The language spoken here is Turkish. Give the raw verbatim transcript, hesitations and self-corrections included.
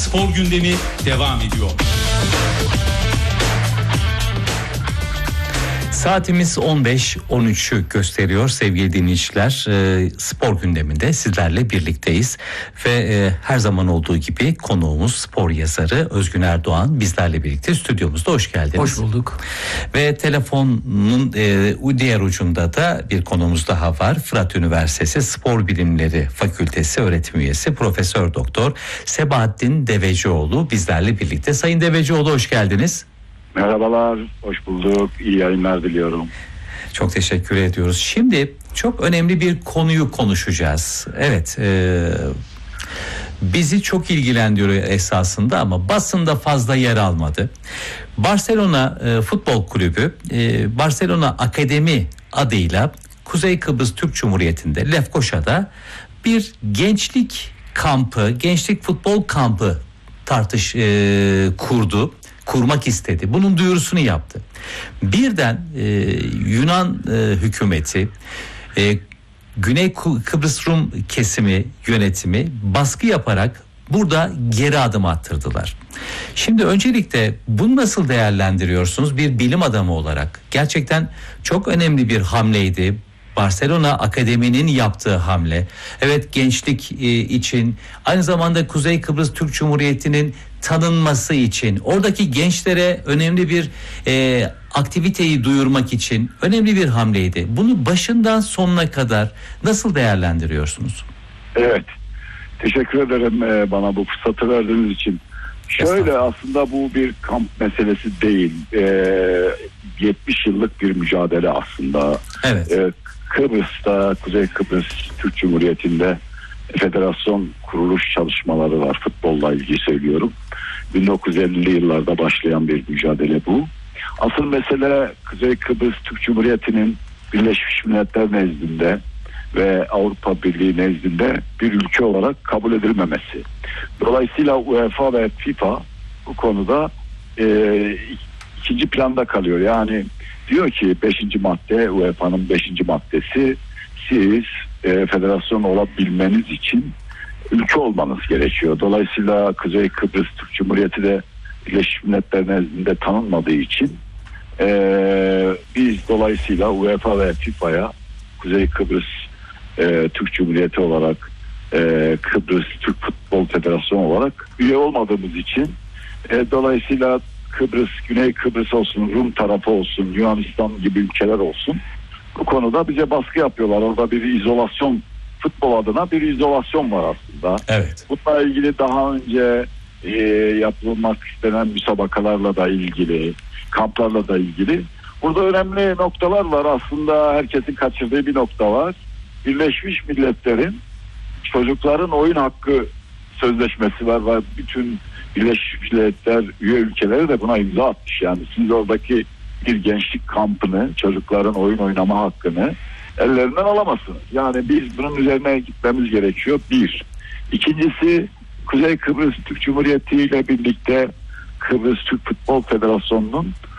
Spor gündemi devam ediyor. Saatimiz on beş on üçü gösteriyor sevgili dinleyiciler. E, spor gündeminde sizlerle birlikteyiz ve e, her zaman olduğu gibi konuğumuz spor yazarı Özgün Erdoğan bizlerle birlikte stüdyomuzda. Hoş geldiniz. Hoş bulduk. Ve telefonun e, diğer ucunda da bir konuğumuz daha var. Fırat Üniversitesi Spor Bilimleri Fakültesi öğretim üyesi Profesör Doktor Sebahattin Devecioğlu bizlerle birlikte. Sayın Devecioğlu, hoş geldiniz. Merhabalar, hoş bulduk. İyi yayınlar diliyorum. Çok teşekkür ediyoruz. Şimdi çok önemli bir konuyu konuşacağız. Evet, e, bizi çok ilgilendiriyor esasında ama basında fazla yer almadı. Barcelona e, Futbol Kulübü, e, Barcelona Akademi adıyla Kuzey Kıbrıs Türk Cumhuriyeti'nde Lefkoşa'da bir gençlik kampı, gençlik futbol kampı tartış e, kurdu. kurmak istedi. Bunun duyurusunu yaptı. Birden e, Yunan e, hükümeti, e, Güney Kıbrıs Rum kesimi yönetimi baskı yaparak burada geri adım attırdılar. Şimdi öncelikle bunu nasıl değerlendiriyorsunuz bir bilim adamı olarak? Gerçekten çok önemli bir hamleydi. Barcelona Akademi'nin yaptığı hamle. Evet, gençlik e, için, aynı zamanda Kuzey Kıbrıs Türk Cumhuriyeti'nin tanınması için, oradaki gençlere önemli bir e, aktiviteyi duyurmak için önemli bir hamleydi. Bunu başından sonuna kadar nasıl değerlendiriyorsunuz? Evet, teşekkür ederim e, bana bu fırsatı verdiğiniz için. Şöyle, aslında bu bir kamp meselesi değil. E, yetmiş yıllık bir mücadele aslında. Evet. E, Kıbrıs'ta, Kuzey Kıbrıs Türk Cumhuriyeti'nde federasyon kuruluş çalışmaları var. Futbolla ilgili söylüyorum. bin dokuz yüz ellili yıllarda başlayan bir mücadele bu. Asıl mesele Kuzey Kıbrıs Türk Cumhuriyeti'nin Birleşmiş Milletler nezdinde ve Avrupa Birliği nezdinde bir ülke olarak kabul edilmemesi. Dolayısıyla UEFA ve FIFA bu konuda e, ikinci planda kalıyor. Yani diyor ki beşinci madde, U E F A'nın beşinci maddesi, siz e, federasyon olabilmeniz için ülke olmanız gerekiyor. Dolayısıyla Kuzey Kıbrıs Türk Cumhuriyeti de Birleşmiş Milletler nezdinde tanınmadığı için e, biz dolayısıyla U E F A ve FIFA'ya Kuzey Kıbrıs e, Türk Cumhuriyeti olarak e, Kıbrıs Türk Futbol Federasyonu olarak üye olmadığımız için e, dolayısıyla Kıbrıs, Güney Kıbrıs olsun, Rum tarafı olsun, Yunanistan gibi ülkeler olsun, bu konuda bize baskı yapıyorlar. Orada bir izolasyon, futbol adına bir izolasyon var aslında. Evet. Bununla ilgili daha önce e, yapılmak istenen müsabakalarla da ilgili, kamplarla da ilgili. Burada önemli noktalar var. Aslında herkesin kaçırdığı bir nokta var. Birleşmiş Milletler'in çocukların oyun hakkı sözleşmesi var ve bütün Birleşmiş Milletler üye ülkeleri de buna imza atmış. Yani siz oradaki bir gençlik kampını, çocukların oyun oynama hakkını ellerinden alamazsınız. Yani biz bunun üzerine gitmemiz gerekiyor. Bir. İkincisi, Kuzey Kıbrıs Türk Cumhuriyeti ile birlikte Kıbrıs Türk Futbol Federasyonu'nun